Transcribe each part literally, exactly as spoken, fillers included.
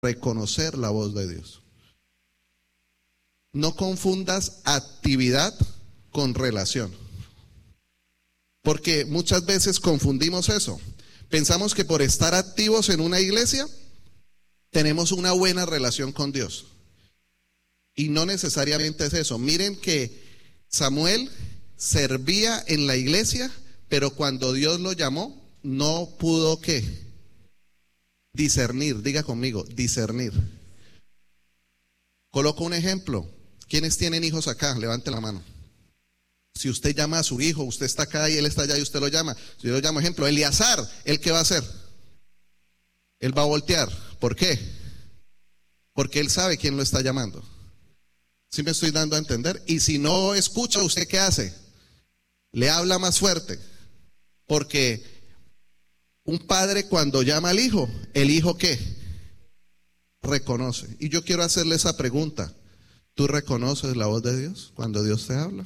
reconocer la voz de Dios. No confundas actividad con relación, porque muchas veces confundimos eso. Pensamos que por estar activos en una iglesia tenemos una buena relación con Dios, y no necesariamente es eso. Miren que Samuel servía en la iglesia, pero cuando Dios lo llamó no pudo ¿qué? Discernir. Diga conmigo, discernir. Coloco un ejemplo. ¿Quiénes tienen hijos acá? Levante la mano. Si usted llama a su hijo, usted está acá y él está allá y usted lo llama. Si yo lo llamo, ejemplo, Eleazar, ¿él qué va a hacer? Él va a voltear. ¿Por qué? Porque él sabe quién lo está llamando. ¿Sí me estoy dando a entender? Y si no escucha, ¿usted qué hace? Le habla más fuerte. Porque un padre cuando llama al hijo, ¿el hijo qué? Reconoce. Y yo quiero hacerle esa pregunta. ¿Tú reconoces la voz de Dios cuando Dios te habla?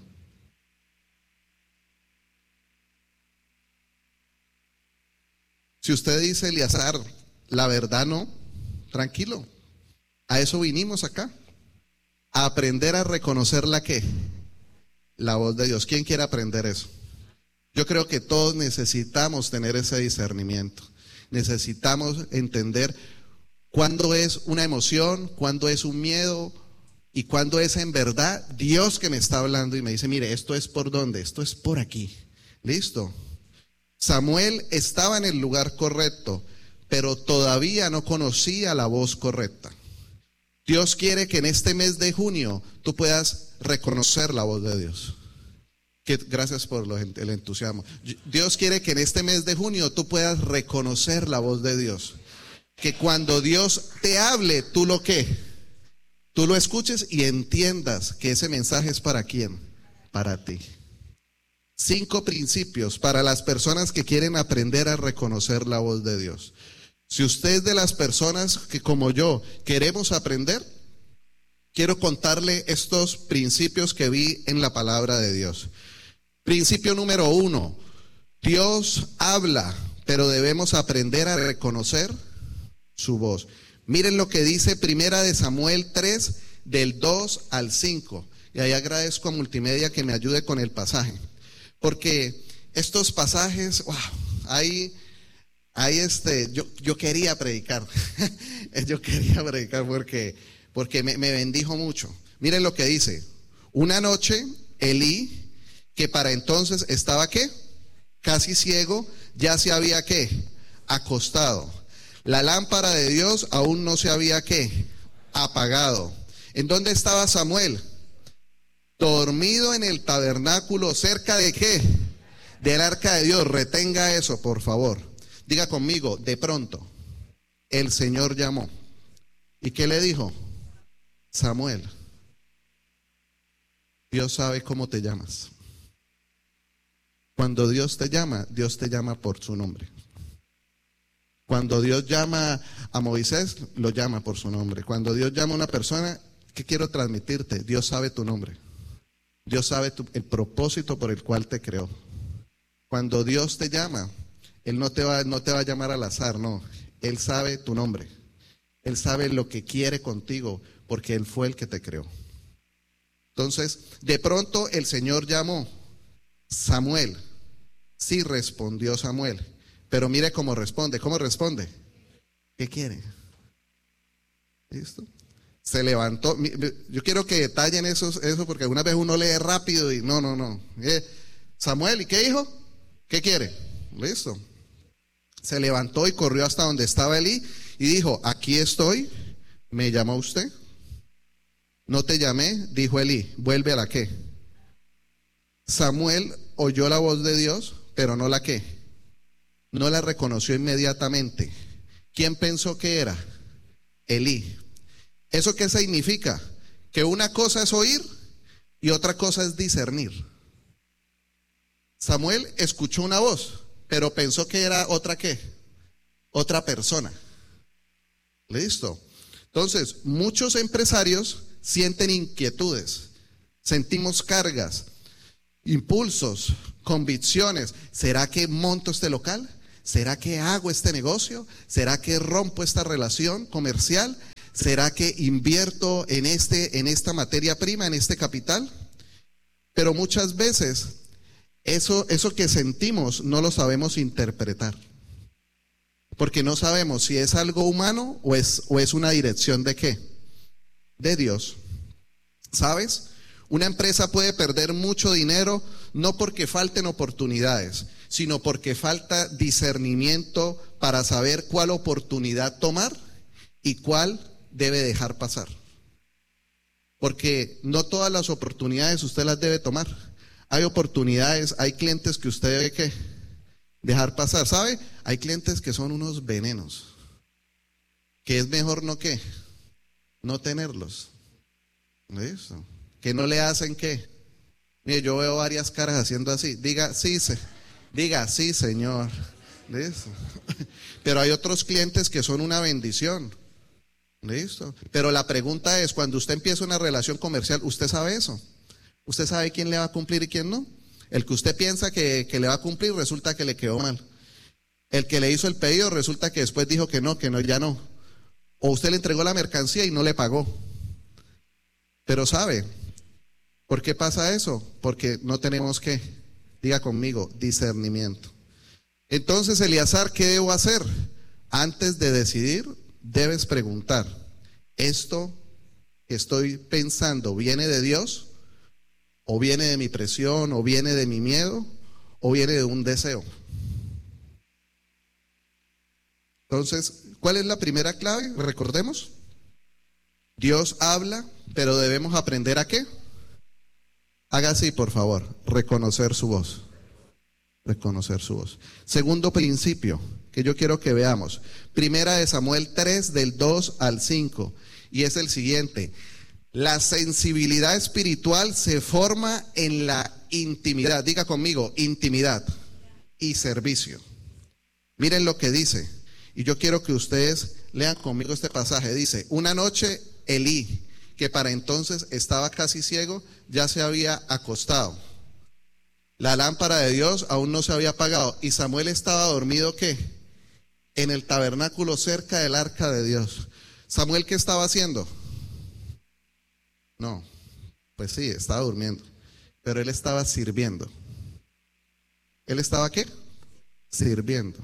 Si usted dice, Eleazar, la verdad no, tranquilo. A eso vinimos acá. A aprender a reconocer la ¿qué? La voz de Dios. ¿Quién quiere aprender eso? Yo creo que todos necesitamos tener ese discernimiento. Necesitamos entender cuándo es una emoción, cuándo es un miedo y cuándo es en verdad Dios que me está hablando y me dice, mire, esto es por dónde, esto es por aquí. ¿Listo? Samuel estaba en el lugar correcto, pero todavía no conocía la voz correcta. Dios quiere que en este mes de junio tú puedas reconocer la voz de Dios. Que, gracias por lo, el entusiasmo. Dios quiere que en este mes de junio tú puedas reconocer la voz de Dios. Que cuando Dios te hable, tú lo que, tú lo escuches y entiendas que ese mensaje es para quién, para ti. Cinco principios para las personas que quieren aprender a reconocer la voz de Dios. Si usted es de las personas que como yo queremos aprender, quiero contarle estos principios que vi en la palabra de Dios. Principio número uno, Dios habla, pero debemos aprender a reconocer su voz. Miren lo que dice Primera de Samuel tres, del dos al cinco. Y ahí agradezco a Multimedia que me ayude con el pasaje. Porque estos pasajes, wow, ahí, ahí este, yo, yo quería predicar. yo quería predicar porque, porque me, me bendijo mucho. Miren lo que dice. Una noche, Elí, que para entonces estaba ¿qué? Casi ciego, ya se había ¿qué? Acostado. La lámpara de Dios aún no se había ¿qué? Apagado. ¿En dónde estaba Samuel? Dormido en el tabernáculo, cerca de ¿qué? Del arca de Dios. Retenga eso, por favor. Diga conmigo, de pronto, el Señor llamó. ¿Y qué le dijo? Samuel. Dios sabe cómo te llamas. Cuando Dios te llama, Dios te llama por su nombre. Cuando Dios llama a Moisés, lo llama por su nombre. Cuando Dios llama a una persona, ¿qué quiero transmitirte? Dios sabe tu nombre. Dios sabe tu, el propósito por el cual te creó. Cuando Dios te llama, Él no te va, no te va a llamar al azar, no. Él sabe tu nombre. Él sabe lo que quiere contigo, porque Él fue el que te creó. Entonces, de pronto el Señor llamó. Samuel. Sí, respondió Samuel. Pero mire cómo responde. ¿Cómo responde? ¿Qué quiere? ¿Listo? Se levantó. Yo quiero que detallen eso, eso porque alguna vez uno lee rápido y no, no, no. Samuel, ¿y qué dijo? ¿Qué quiere? Listo. Se levantó y corrió hasta donde estaba Elí y dijo, aquí estoy. ¿Me llamó usted? No te llamé, dijo Elí. Vuelve a la qué. Samuel oyó la voz de Dios, pero no la qué. No la reconoció inmediatamente. ¿Quién pensó que era? Elí. ¿Eso qué significa? Que una cosa es oír y otra cosa es discernir. Samuel escuchó una voz, pero pensó que era otra qué, otra persona. Listo. Entonces, muchos empresarios sienten inquietudes, sentimos cargas, impulsos, convicciones. ¿Será que monto este local? ¿Será que hago este negocio? ¿Será que rompo esta relación comercial? ¿Será que invierto en, este, en esta materia prima, en este capital? Pero muchas veces eso, eso que sentimos no lo sabemos interpretar. Porque no sabemos si es algo humano o es, o es una dirección de qué, de Dios. ¿Sabes? Una empresa puede perder mucho dinero no porque falten oportunidades, sino porque falta discernimiento para saber cuál oportunidad tomar y cuál debe dejar pasar. Porque no todas las oportunidades usted las debe tomar. Hay oportunidades, hay clientes que usted debe ¿qué? Dejar pasar. ¿Sabe? Hay clientes que son unos venenos, que es mejor no qué, no tenerlos. Eso. Que no le hacen qué. Mire, yo veo varias caras haciendo así. Diga, sí, se, diga, sí, señor. Listo. Pero hay otros clientes que son una bendición. Listo. Pero la pregunta es, cuando usted empieza una relación comercial, ¿usted sabe eso? ¿Usted sabe quién le va a cumplir y quién no? El que usted piensa que, que le va a cumplir, resulta que le quedó mal. El que le hizo el pedido, resulta que después dijo que no, que no, ya no. O usted le entregó la mercancía y no le pagó. Pero ¿sabe por qué pasa eso? Porque no tenemos que, diga conmigo, discernimiento. Entonces, Eleazar, ¿qué debo hacer? Antes de decidir, debes preguntar, ¿esto que estoy pensando viene de Dios? ¿O viene de mi presión? ¿O viene de mi miedo? ¿O viene de un deseo? Entonces, ¿cuál es la primera clave? Recordemos, Dios habla, pero debemos aprender ¿a qué? Haga así, por favor, reconocer su voz. Reconocer su voz. Segundo principio que yo quiero que veamos, Primera de Samuel tres, del dos al cinco, y es el siguiente: la sensibilidad espiritual se forma en la intimidad. Diga conmigo, intimidad y servicio. Miren lo que dice, y yo quiero que ustedes lean conmigo este pasaje. Dice, una noche Elí, que para entonces estaba casi ciego, ya se había acostado. La lámpara de Dios aún no se había apagado, y Samuel estaba dormido, ¿qué? En el tabernáculo cerca del arca de Dios. ¿Samuel qué estaba haciendo? No, pues sí, estaba durmiendo, pero él estaba sirviendo. ¿Él estaba qué? Sirviendo.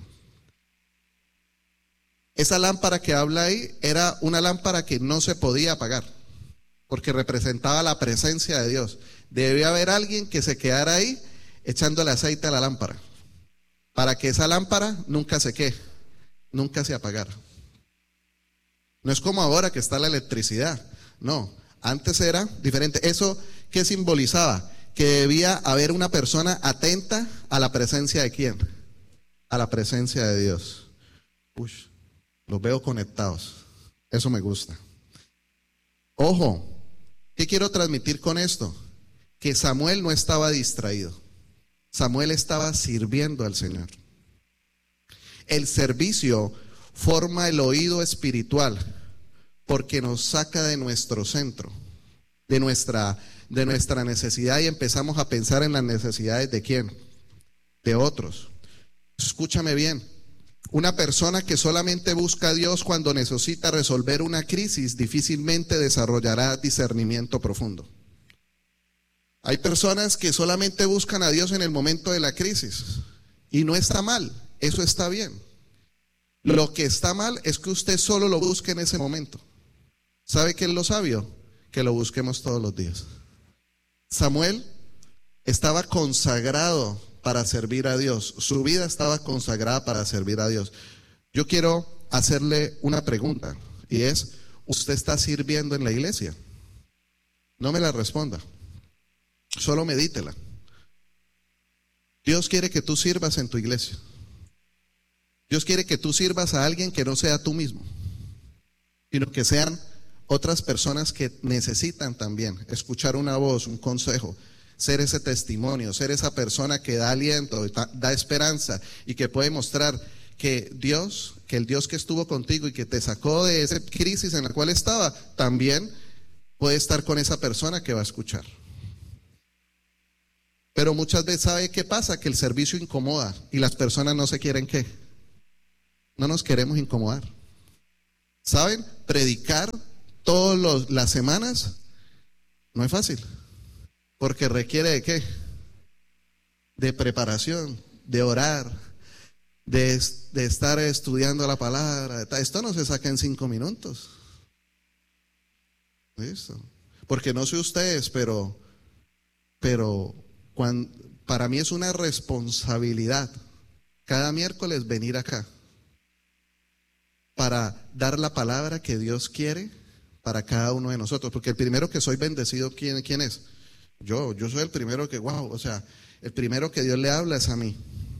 Esa lámpara que habla ahí era una lámpara que no se podía apagar, porque representaba la presencia de Dios. Debía haber alguien que se quedara ahí echándole aceite a la lámpara, para que esa lámpara nunca se qué, nunca se apagara. No es como ahora que está la electricidad, no, antes era diferente. ¿Eso qué simbolizaba? Que debía haber una persona atenta a la presencia de ¿quién? A la presencia de Dios. Uy, los veo conectados, eso me gusta. Ojo, ¿qué quiero transmitir con esto? Que Samuel no estaba distraído. Samuel estaba sirviendo al Señor. El servicio forma el oído espiritual porque nos saca de nuestro centro, de nuestra, de nuestra necesidad, y empezamos a pensar en las necesidades de ¿quién? De otros. Escúchame bien. Una persona que solamente busca a Dios cuando necesita resolver una crisis difícilmente desarrollará discernimiento profundo. Hay personas que solamente buscan a Dios en el momento de la crisis, y no está mal, eso está bien. Lo que está mal es que usted solo lo busque en ese momento. ¿Sabe qué es lo sabio? Que lo busquemos todos los días. Samuel estaba consagrado para servir a Dios, su vida estaba consagrada para servir a Dios. Yo quiero hacerle una pregunta, y es, ¿usted está sirviendo en la iglesia? No me la responda. Solo medítela. Dios quiere que tú sirvas en tu iglesia. Dios quiere que tú sirvas a alguien que no sea tú mismo, sino que sean otras personas que necesitan también escuchar una voz, un consejo, ser ese testimonio, ser esa persona que da aliento, da esperanza, y que puede mostrar que Dios, que el Dios que estuvo contigo y que te sacó de esa crisis en la cual estaba, también puede estar con esa persona que va a escuchar. Pero muchas veces, ¿sabe qué pasa? Que el servicio incomoda y las personas no se quieren ¿qué? no nos queremos incomodar. ¿Saben? Predicar todas las semanas no es fácil, porque requiere de qué? De preparación, de orar, de, de estar estudiando la palabra. Esto no se saca en cinco minutos. ¿Listo? Porque no sé ustedes, pero, pero cuando, para mí es una responsabilidad cada miércoles venir acá para dar la palabra que Dios quiere para cada uno de nosotros. Porque el primero que soy bendecido, ¿quién, quién es? Yo, yo soy el primero que, wow, o sea, el primero que Dios le habla es a mí.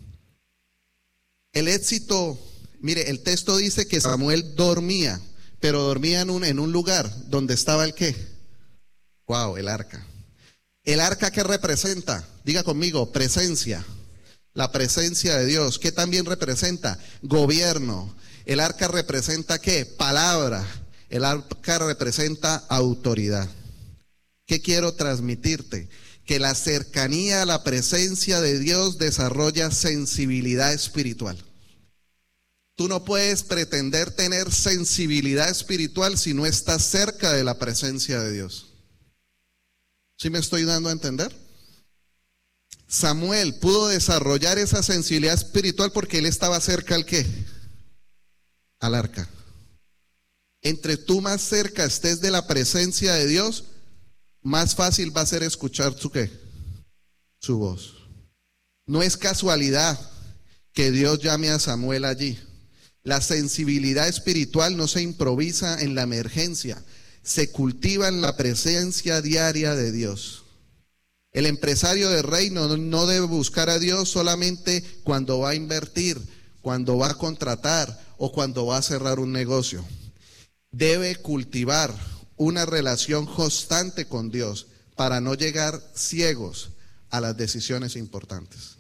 El éxito, mire, el texto dice que Samuel dormía, pero dormía en un, en un lugar donde estaba el qué. Wow, el arca. El arca, ¿qué representa? Diga conmigo, presencia. La presencia de Dios. ¿Qué también representa? Gobierno. El arca representa ¿qué? Palabra. El arca representa autoridad. ¿Qué quiero transmitirte? Que la cercanía a la presencia de Dios desarrolla sensibilidad espiritual. Tú no puedes pretender tener sensibilidad espiritual si no estás cerca de la presencia de Dios. ¿Sí me estoy dando a entender? Samuel pudo desarrollar esa sensibilidad espiritual porque él estaba cerca al ¿qué? Al arca. Entre tú más cerca estés de la presencia de Dios, más fácil va a ser escuchar su ¿qué? Su voz. No es casualidad que Dios llame a Samuel allí. La sensibilidad espiritual no se improvisa en la emergencia, se cultiva en la presencia diaria de Dios. El empresario de reino no debe buscar a Dios solamente cuando va a invertir, cuando va a contratar o cuando va a cerrar un negocio. Debe cultivar una relación constante con Dios para no llegar ciegos a las decisiones importantes.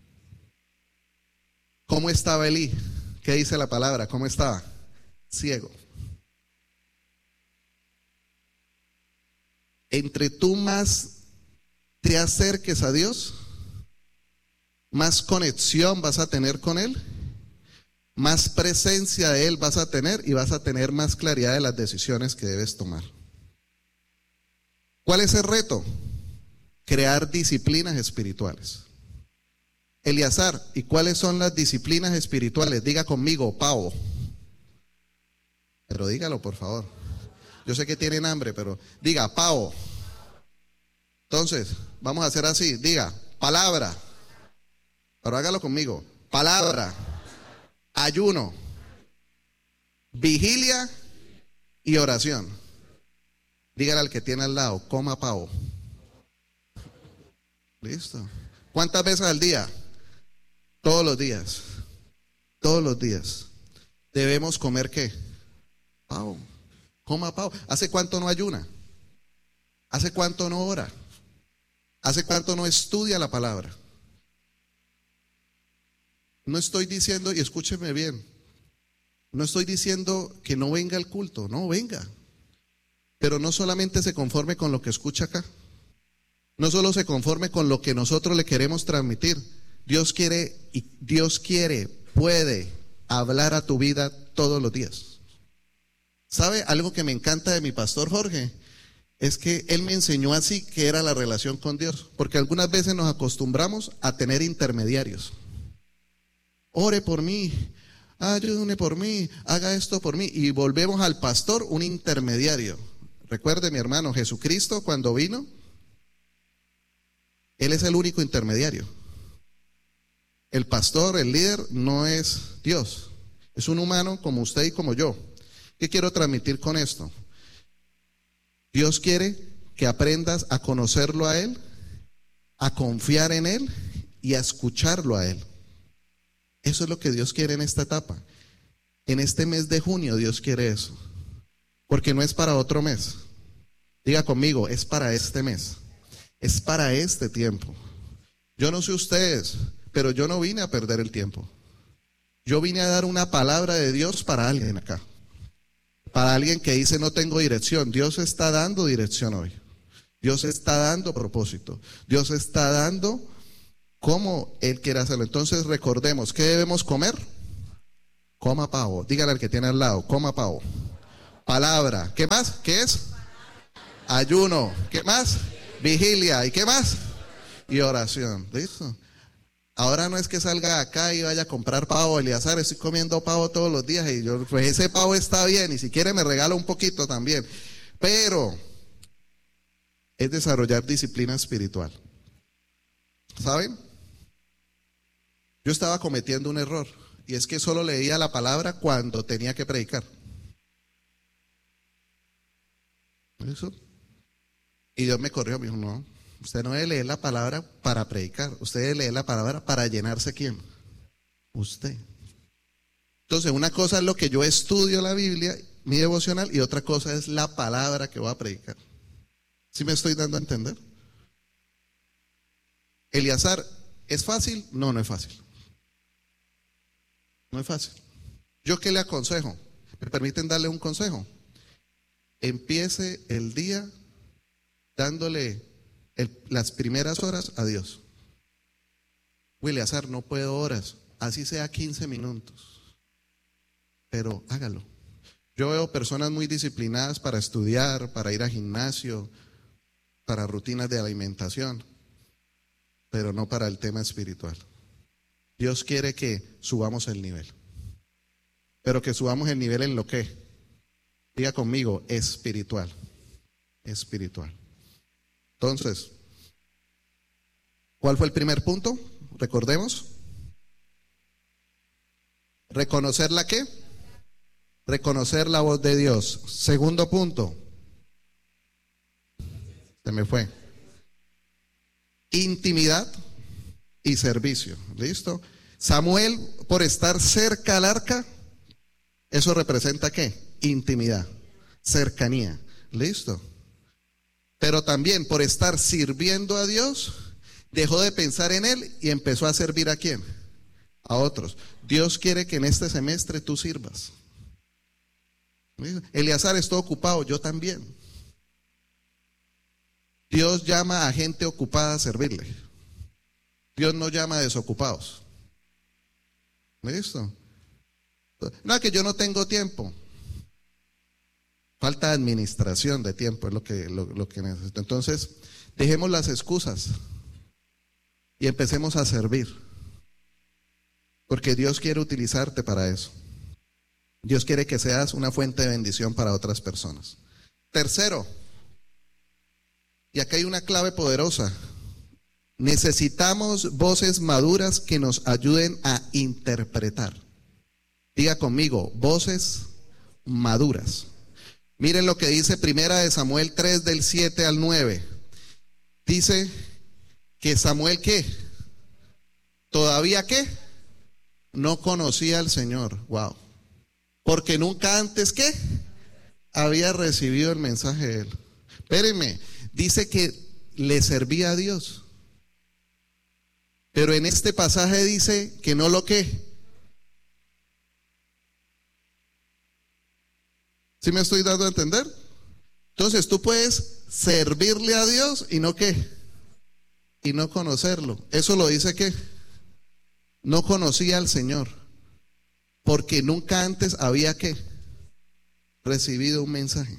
¿Cómo estaba Elí? ¿Qué dice la palabra? ¿Cómo estaba? Ciego. Entre tú más te acerques a Dios, más conexión vas a tener con Él, más presencia de Él vas a tener y vas a tener más claridad de las decisiones que debes tomar. ¿Cuál es el reto? Crear disciplinas espirituales. Eleazar, ¿y cuáles son las disciplinas espirituales? Diga conmigo, pavo. Pero dígalo, por favor. Yo sé que tienen hambre, pero diga, pavo. Entonces, vamos a hacer así, diga, palabra. Pero hágalo conmigo. Palabra, ayuno, vigilia y oración. Dígale al que tiene al lado, coma pavo. Listo. ¿Cuántas veces al día? Todos los días. Todos los días. Debemos comer ¿qué? Pavo. Coma pavo. ¿Hace cuánto no ayuna? ¿Hace cuánto no ora? ¿Hace cuánto no estudia la palabra? No estoy diciendo, y escúcheme bien, no estoy diciendo que no venga al culto, no, venga. Pero no solamente se conforme con lo que escucha acá. No solo se conforme con lo que nosotros le queremos transmitir. Dios quiere, y Dios quiere, puede hablar a tu vida todos los días. ¿Sabe algo que me encanta de mi pastor Jorge? Es que él me enseñó así que era la relación con Dios. Porque algunas veces nos acostumbramos a tener intermediarios. Ore por mí, ayúdame por mí, haga esto por mí. Y volvemos al pastor un intermediario. Recuerde, mi hermano, Jesucristo cuando vino, Él es el único intermediario. El pastor, el líder, no es Dios. Es un humano como usted y como yo. ¿Qué quiero transmitir con esto? Dios quiere que aprendas a conocerlo a Él, a confiar en Él y a escucharlo a Él. Eso es lo que Dios quiere en esta etapa. En este mes de junio Dios quiere eso. Porque no es para otro mes. Diga conmigo, es para este mes. Es para este tiempo. Yo no sé ustedes, pero yo no vine a perder el tiempo. Yo vine a dar una palabra de Dios para alguien acá. Para alguien que dice no tengo dirección. Dios está dando dirección hoy. Dios está dando propósito. Dios está dando cómo Él quiere hacerlo. Entonces recordemos, ¿qué debemos comer? Coma pavo. Dígale al que tiene al lado, coma pavo. Palabra. ¿Qué más? ¿Qué es? Ayuno. ¿Qué más? Vigilia. ¿Y qué más? Y oración. ¿Listo? Ahora no es que salga acá y vaya a comprar pavo, Eleazar, estoy comiendo pavo todos los días y yo, pues ese pavo está bien y si quiere me regala un poquito también. Pero es desarrollar disciplina espiritual. ¿Saben? Yo estaba cometiendo un error y es que solo leía la palabra cuando tenía que predicar. ¿Eso? Y Dios me corrió, me dijo, no, usted no debe leer la palabra para predicar, usted debe leer la palabra para llenarse ¿quién? Usted. Entonces una cosa es lo que yo estudio la Biblia, mi devocional, y otra cosa es la palabra que voy a predicar. ¿Sí me estoy dando a entender? Eleazar, ¿es fácil? No, no es fácil. No es fácil. ¿Yo qué le aconsejo? ¿Me permiten darle un consejo? Empiece el día dándole el, las primeras horas a Dios. Eleazar, no puedo horas, así sea quince minutos, pero hágalo. Yo veo personas muy disciplinadas para estudiar, para ir al gimnasio, para rutinas de alimentación, pero no para el tema espiritual. Dios quiere que subamos el nivel, pero que subamos el nivel en lo que, diga conmigo, espiritual, espiritual. Entonces, ¿cuál fue el primer punto? Recordemos. ¿Reconocer la qué? Reconocer la voz de Dios. Segundo punto. Se me fue. Intimidad y servicio. ¿Listo? Samuel, por estar cerca al arca, eso representa ¿qué? Intimidad, cercanía. ¿Listo? Pero también por estar sirviendo a Dios, dejó de pensar en Él y empezó a servir ¿a quién? A otros. Dios quiere que en este semestre tú sirvas. Eleazar está ocupado, yo también. Dios llama a gente ocupada a servirle. Dios no llama a desocupados. ¿Listo? No, que yo no tengo tiempo. Falta de administración de tiempo es lo que, lo, lo que necesito. Entonces, dejemos las excusas y empecemos a servir. Porque Dios quiere utilizarte para eso. Dios quiere que seas una fuente de bendición para otras personas. Tercero, y acá hay una clave poderosa. Necesitamos voces maduras que nos ayuden a interpretar. Diga conmigo, voces maduras. Miren lo que dice Primera de Samuel tres del siete al nueve. Dice que Samuel ¿qué? ¿Todavía qué? No conocía al Señor. Wow. Porque nunca antes ¿qué? Había recibido el mensaje de Él. Espérenme, dice que le servía a Dios. Pero en este pasaje dice que no lo ¿qué? ¿Sí me estoy dando a entender? Entonces tú puedes servirle a Dios y no ¿qué? Y no conocerlo. Eso lo dice ¿qué? No conocía al Señor. Porque nunca antes había ¿qué? Recibido un mensaje.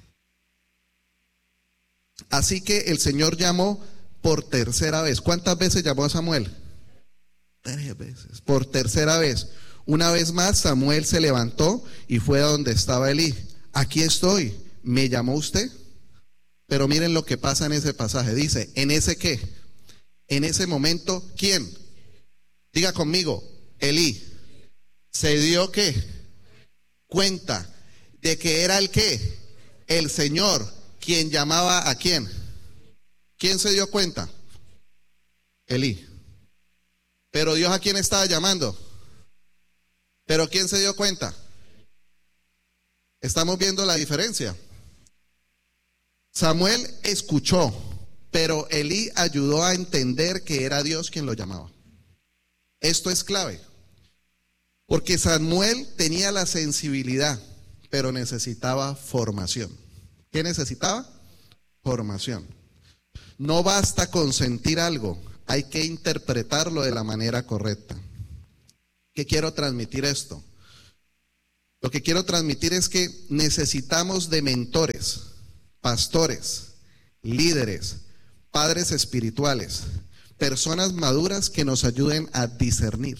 Así que el Señor llamó por tercera vez. ¿Cuántas veces llamó a Samuel? Tres veces. Por tercera vez. Una vez más Samuel se levantó y fue a donde estaba Elí. Aquí estoy, ¿me llamó usted? Pero miren lo que pasa en ese pasaje. Dice, ¿en ese qué? En ese momento, ¿quién? Diga conmigo, Elí. Se dio ¿qué? Cuenta de que era el qué? El Señor quien llamaba a quién. ¿Quién se dio cuenta? Elí. Pero Dios, ¿a quién estaba llamando? ¿Pero quién se dio cuenta? Estamos viendo la diferencia. Samuel escuchó, pero Elí ayudó a entender que era Dios quien lo llamaba. Esto es clave, porque Samuel tenía la sensibilidad, pero necesitaba formación. ¿Qué necesitaba? Formación. No basta con sentir algo, hay que interpretarlo de la manera correcta. ¿Qué quiero transmitir esto? Lo que quiero transmitir es que necesitamos de mentores, pastores, líderes, padres espirituales, personas maduras que nos ayuden a discernir,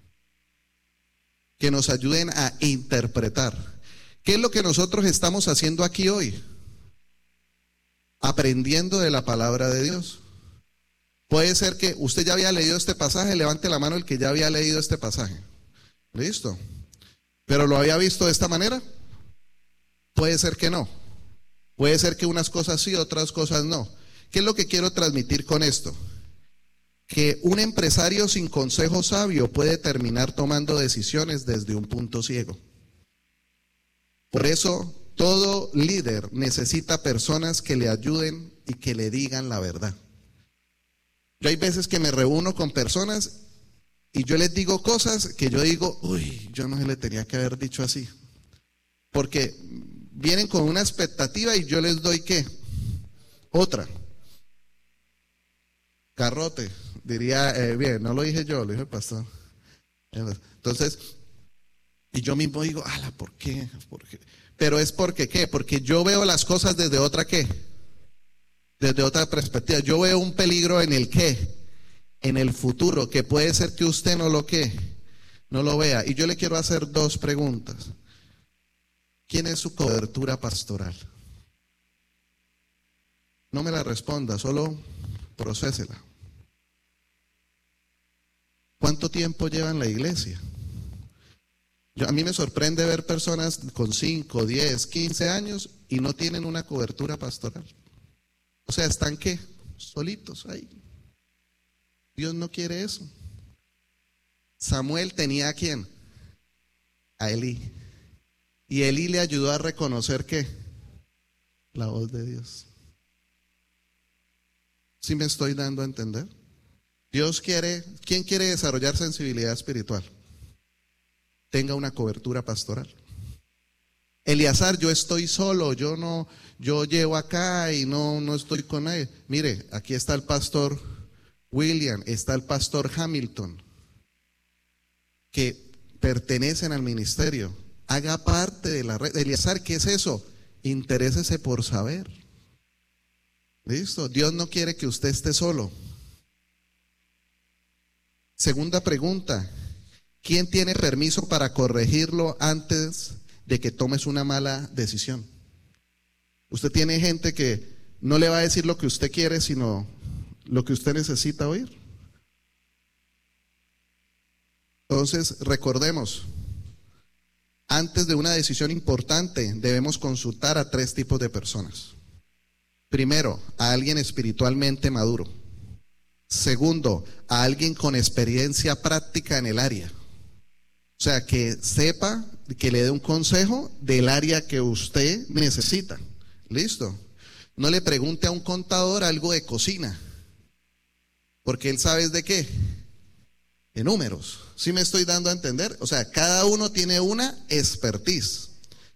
que nos ayuden a interpretar. ¿Qué es lo que nosotros estamos haciendo aquí hoy? Aprendiendo de la palabra de Dios. Puede ser que usted ya había leído este pasaje, levante la mano el que ya había leído este pasaje. ¿Listo? ¿Pero lo había visto de esta manera? Puede ser que no. Puede ser que unas cosas sí, otras cosas no. ¿Qué es lo que quiero transmitir con esto? Que un empresario sin consejo sabio puede terminar tomando decisiones desde un punto ciego. Por eso, todo líder necesita personas que le ayuden y que le digan la verdad. Yo hay veces que me reúno con personas y yo les digo cosas que yo digo, uy, yo no se le tenía que haber dicho así. Porque vienen con una expectativa y yo les doy ¿qué? Otra. Garrote, diría, eh, bien, no lo dije yo, lo dijo el pastor. Entonces, y yo mismo digo, ala, ¿por qué? ¿Por qué? Pero es porque ¿qué? Porque yo veo las cosas desde otra ¿qué? Desde otra perspectiva. Yo veo un peligro en el ¿qué? En el futuro, que puede ser que usted no lo ¿qué? No lo vea. Y yo le quiero hacer dos preguntas. ¿Quién es su cobertura pastoral? No me la responda, solo procésela. ¿Cuánto tiempo lleva en la iglesia? Yo, a mí me sorprende ver personas con cinco, diez, quince años y no tienen una cobertura pastoral. O sea, ¿están qué? Solitos ahí. Dios no quiere eso. Samuel tenía ¿a quién? A Elí. Y Elí le ayudó a reconocer ¿qué? La voz de Dios. ¿Sí me estoy dando a entender? Dios quiere, ¿quién quiere desarrollar sensibilidad espiritual? Tenga una cobertura pastoral. Eleazar, yo estoy solo, yo no, yo llevo acá y no, no estoy con nadie. Mire, aquí está el pastor William, está el pastor Hamilton, que pertenecen al ministerio. Haga parte de la red. Eleazar, ¿qué es eso? Interésese por saber. ¿Listo? Dios no quiere que usted esté solo. Segunda pregunta. ¿Quién tiene permiso para corregirlo antes de que tomes una mala decisión? Usted tiene gente que no le va a decir lo que usted quiere, sino lo que usted necesita oír. Entonces, recordemos, antes de una decisión importante debemos consultar a tres tipos de personas. Primero, a alguien espiritualmente maduro. Segundo, a alguien con experiencia práctica en el área. O sea, que sepa, que le dé un consejo del área que usted necesita. ¿Listo? No le pregunte a un contador algo de cocina, porque él sabe de qué, de números. ¿Sí me estoy dando a entender? O sea, cada uno tiene una expertise.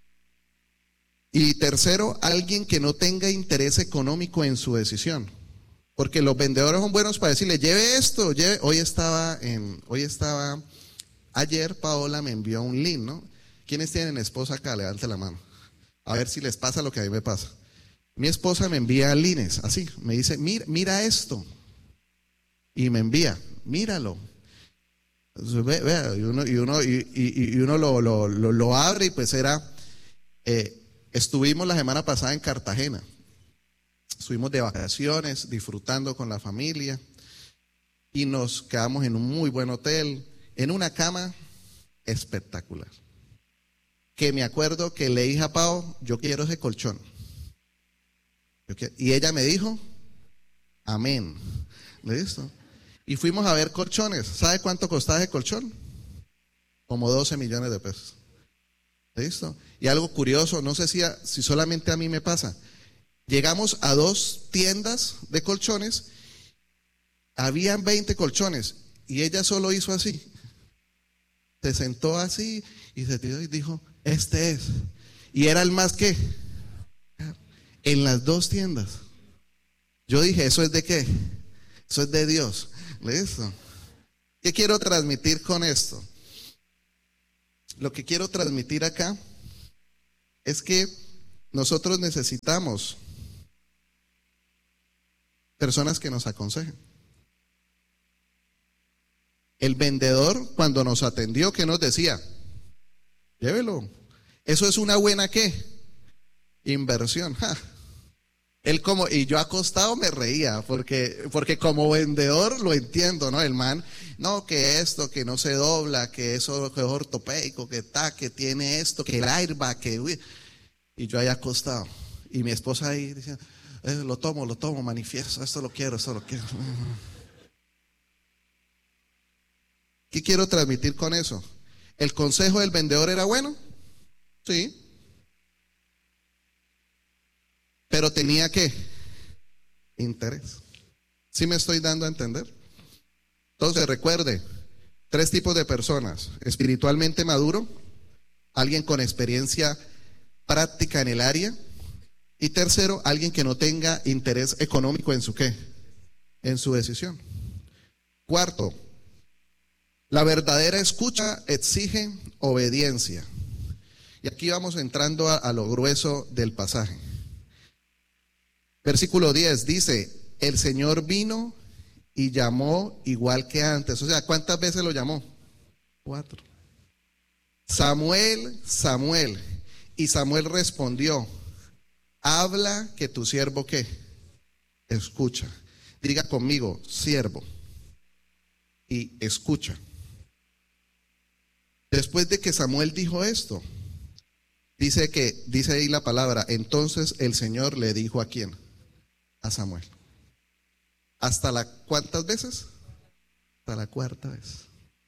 Y tercero, alguien que no tenga interés económico en su decisión. Porque los vendedores son buenos para decirle, lleve esto, lleve. Hoy estaba en, hoy estaba... Ayer Paola me envió un link, ¿no? ¿Quiénes tienen esposa acá? Levante la mano. A ver si les pasa lo que a mí me pasa. Mi esposa me envía links, así, me dice, mira, mira esto. Y me envía, míralo. Entonces, ve, ve, y uno, y uno, y, y, y uno lo, lo, lo, lo abre y pues era, eh, estuvimos la semana pasada en Cartagena. Estuvimos de vacaciones, disfrutando con la familia y nos quedamos en un muy buen hotel. En una cama espectacular. Que me acuerdo que le dije a Pau, yo quiero ese colchón. Yo quiero, y ella me dijo, amén. ¿Listo? Y fuimos a ver colchones. ¿Sabe cuánto costaba ese colchón? Como doce millones de pesos. ¿Listo? Y algo curioso, no sé si, a, si solamente a mí me pasa. Llegamos a dos tiendas de colchones, habían veinte colchones y ella solo hizo así. Se sentó así y se tiró y dijo, este es. Y era el más que en las dos tiendas. Yo dije, ¿eso es de qué? Eso es de Dios. ¿Listo? ¿Qué quiero transmitir con esto? lo que quiero transmitir acá es que nosotros necesitamos personas que nos aconsejen. El vendedor, cuando nos atendió, ¿qué nos decía? Llévelo. Eso es una buena ¿qué? Inversión. Ja. Él como, y yo acostado me reía, porque, porque como vendedor lo entiendo, ¿no? El man, no, que esto, que no se dobla, que eso que es ortopédico, que está, que tiene esto, que el airbag, que uy. Y yo ahí acostado. Y mi esposa ahí diciendo, eh, lo tomo, lo tomo, manifiesto, esto lo quiero, esto lo quiero. ¿Qué quiero transmitir con eso? ¿El consejo del vendedor era bueno? Sí. Pero tenía ¿qué? Interés. ¿Sí me estoy dando a entender? Entonces recuerde, tres tipos de personas: espiritualmente maduro, alguien con experiencia práctica en el área, y tercero, alguien que no tenga interés económico en su ¿qué? En su decisión. Cuarto, la verdadera escucha exige obediencia. Y aquí vamos entrando a, a lo grueso del pasaje. Versículo diez dice, el Señor vino y llamó igual que antes. O sea, ¿cuántas veces lo llamó? Cuatro. Samuel, Samuel. Y Samuel respondió, habla que tu siervo ¿qué? Escucha. Diga conmigo, siervo. Y escucha. Después de que Samuel dijo esto, dice que, dice ahí la palabra, entonces el Señor le dijo ¿a quién? A Samuel. ¿Hasta la cuántas veces? Hasta la cuarta vez.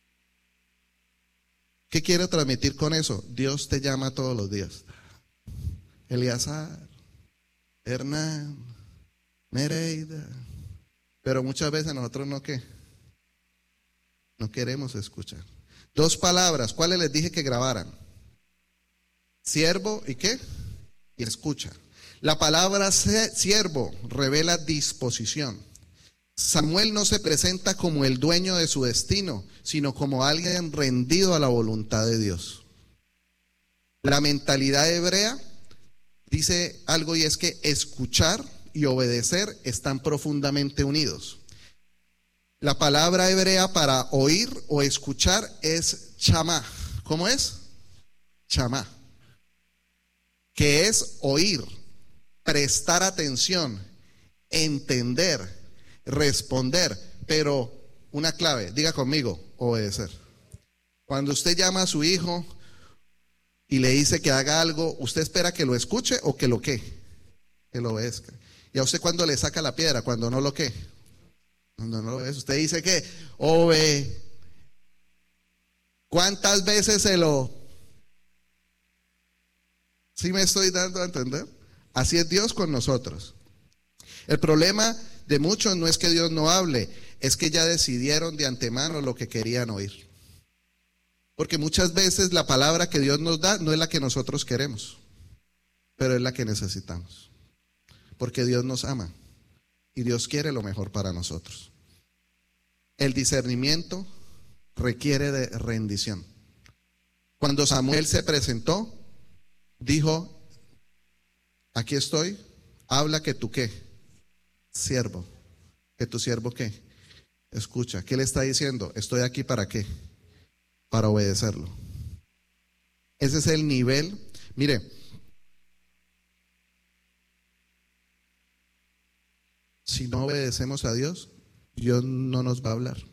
¿Qué quiero transmitir con eso? Dios te llama todos los días. Eleazar, Hernán, Nereida. Pero muchas veces nosotros no ¿qué? No queremos escuchar. Dos palabras, ¿cuáles les dije que grabaran? Siervo y ¿qué? Y escucha. La palabra siervo revela disposición. Samuel no se presenta como el dueño de su destino, sino como alguien rendido a la voluntad de Dios. La mentalidad hebrea dice algo, y es que escuchar y obedecer están profundamente unidos. La palabra hebrea para oír o escuchar es chamá. ¿Cómo es? Chamá. Que es oír, prestar atención, entender, responder. Pero una clave, diga conmigo, obedecer. Cuando usted llama a su hijo y le dice que haga algo, ¿usted espera que lo escuche o que lo qué? Que lo obedezca. ¿Y a usted cuando le saca la piedra? Cuando no lo qué. Cuando no lo obedece. Usted dice que obedece. ¿Cuántas veces se lo? ¿Sí me estoy dando a entender? Así es Dios con nosotros. El problema de muchos no es que Dios no hable, es que ya decidieron de antemano lo que querían oír. Porque muchas veces la palabra que Dios nos da no es la que nosotros queremos, pero es la que necesitamos. Porque Dios nos ama y Dios quiere lo mejor para nosotros. El discernimiento requiere de rendición. Cuando Samuel se presentó, dijo, aquí estoy, habla que tú qué, siervo, que tu siervo qué, escucha. ¿Qué le está diciendo? Estoy aquí para qué, para obedecerlo. Ese es el nivel. Mire, si no obedecemos a Dios, Dios no nos va a hablar.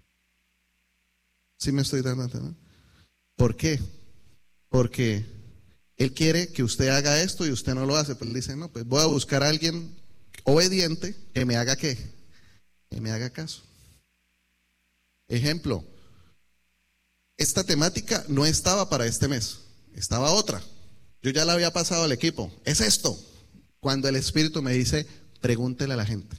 ¿Sí me estoy dando a entender? ¿Por qué? Porque Él quiere que usted haga esto y usted no lo hace. Pues Él dice, no, pues voy a buscar a alguien obediente que me haga ¿qué? Que me haga caso. Ejemplo, esta temática no estaba para este mes, estaba otra. Yo ya la había pasado al equipo. Es esto. Cuando el Espíritu me dice, pregúntele a la gente.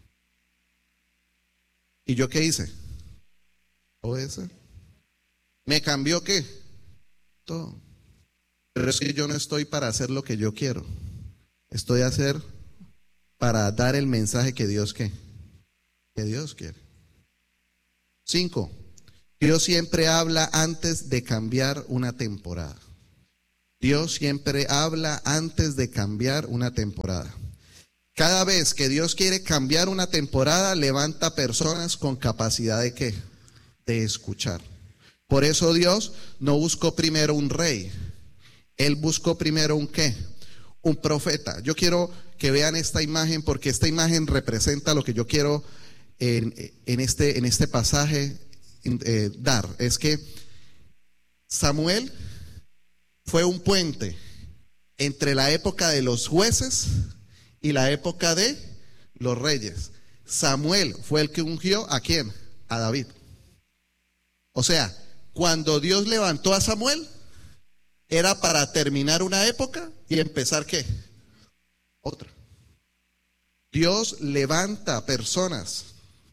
¿Y yo qué hice? Obedecer. ¿Me cambió qué? Todo. Pero es que yo no estoy para hacer lo que yo quiero. Estoy a hacer para dar el mensaje que Dios ¿qué? Que Dios quiere. Cinco. Dios siempre habla antes de cambiar una temporada. Dios siempre habla antes de cambiar una temporada. Cada vez que Dios quiere cambiar una temporada, levanta personas con capacidad de ¿qué? De escuchar. Por eso Dios no buscó primero un rey. Él buscó primero un ¿qué? Un profeta. Yo quiero que vean esta imagen, porque esta imagen representa lo que yo quiero en, en, este, en este pasaje eh, dar. Es que Samuel fue un puente entre la época de los jueces y la época de los reyes. Samuel fue el que ungió ¿a quién? A David. O sea, cuando Dios levantó a Samuel, era para terminar una época y empezar ¿qué? Otra. Dios levanta personas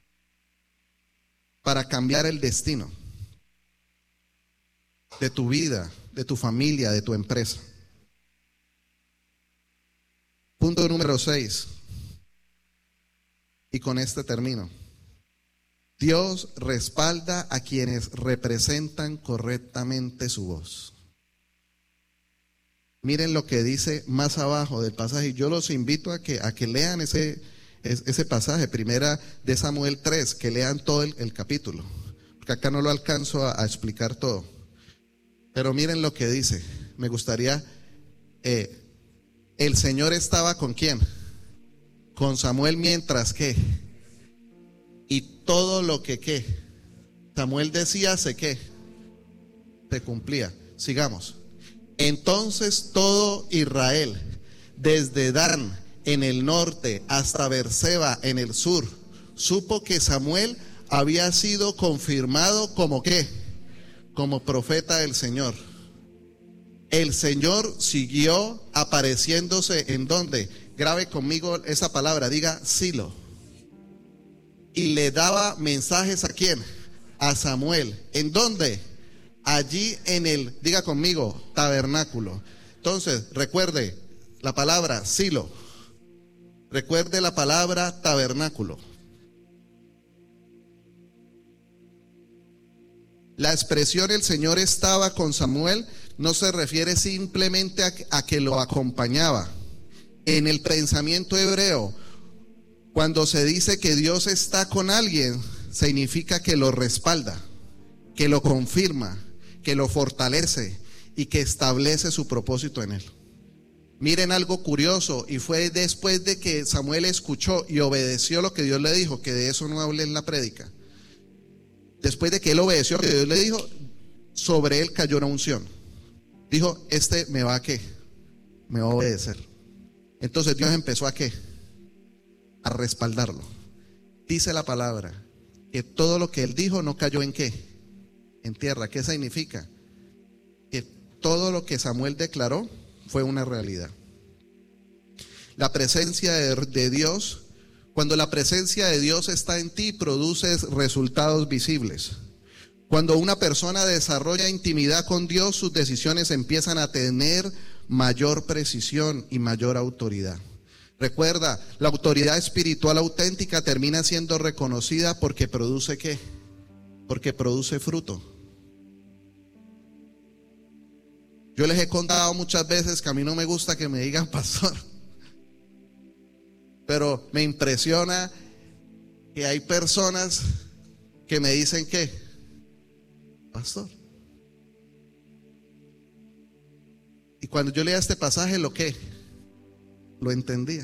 para cambiar el destino de tu vida, de tu familia, de tu empresa. Punto número seis. Y con este termino. Dios respalda a quienes representan correctamente su voz. Miren lo que dice más abajo del pasaje. Yo los invito a que, a que lean ese, ese pasaje, primera de Samuel tres, que lean todo el, el capítulo, porque acá no lo alcanzo a, a explicar todo. Pero miren lo que dice. Me gustaría, eh, el Señor estaba ¿con quién? Con Samuel, mientras que, y todo lo que ¿qué? Samuel decía, se ¿qué? Se cumplía. Sigamos. Entonces todo Israel, desde Dan en el norte hasta Beerseba en el sur, supo que Samuel había sido confirmado como ¿qué? Como profeta del Señor. El Señor siguió apareciéndose ¿en dónde? Grabe conmigo esa palabra, diga Silo. Y le daba mensajes ¿a quién? A Samuel. ¿En dónde? Allí en el, diga conmigo, tabernáculo. Entonces, recuerde la palabra Silo. Recuerde la palabra tabernáculo. La expresión el Señor estaba con Samuel no se refiere simplemente a, a que lo acompañaba. En el pensamiento hebreo, cuando se dice que Dios está con alguien, significa que lo respalda, que lo confirma, que lo fortalece y que establece su propósito en él. Miren algo curioso, y fue después de que Samuel escuchó y obedeció lo que Dios le dijo, que de eso no hablé en la prédica. Después de que él obedeció lo que Dios le dijo, sobre él cayó una unción. Dijo, este me va a ¿qué? Me va a obedecer. Entonces Dios empezó a ¿qué? A respaldarlo. Dice la palabra que todo lo que él dijo no cayó en ¿qué? En tierra. ¿Qué significa? Que todo lo que Samuel declaró fue una realidad. La presencia de, de Dios, cuando la presencia de Dios está en ti, produces resultados visibles. Cuando una persona desarrolla intimidad con Dios, sus decisiones empiezan a tener mayor precisión y mayor autoridad. Recuerda, la autoridad espiritual auténtica termina siendo reconocida porque produce ¿qué? Porque produce fruto. Yo les he contado muchas veces que a mí no me gusta que me digan pastor, pero me impresiona que hay personas que me dicen ¿qué? Pastor. Y cuando yo leía este pasaje, ¿lo qué? Lo entendía.